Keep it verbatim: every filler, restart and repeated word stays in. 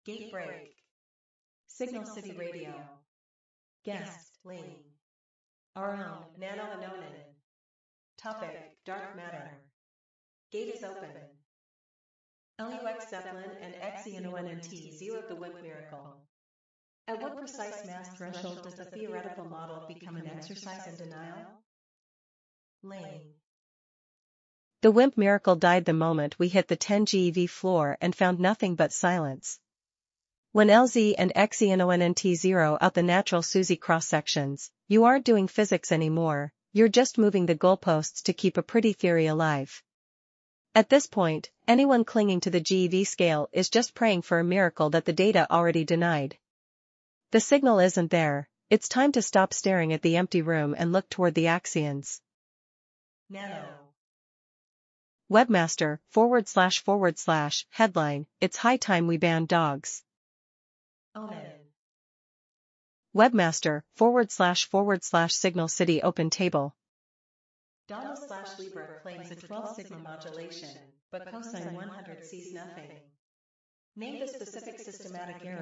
Gate break. Signal City Radio. Guest, Ling. Our own, Nano Anonin. Topic, Dark Matter. Gate is open. L U X Zeppelin and X E N O N N T zero the WIMP miracle. At what precise mass threshold does the theoretical model become an exercise in denial? Ling. The WIMP miracle died the moment we hit the ten GeV floor and found nothing but silence. When L Z and X E N O N N T zero out the natural SUSY cross-sections, you aren't doing physics anymore, you're just moving the goalposts to keep a pretty theory alive. At this point, anyone clinging to the GeV scale is just praying for a miracle that the data already denied. The signal isn't there, it's time to stop staring at the empty room and look toward the axions. Nano. Webmaster, forward slash forward slash, headline, it's high time we ban dogs. Omen. Webmaster, forward slash forward slash Signal City open table. Donna slash Libra claims a twelve sigma modulation, but cosine one hundred sees nothing. Name the specific systematic error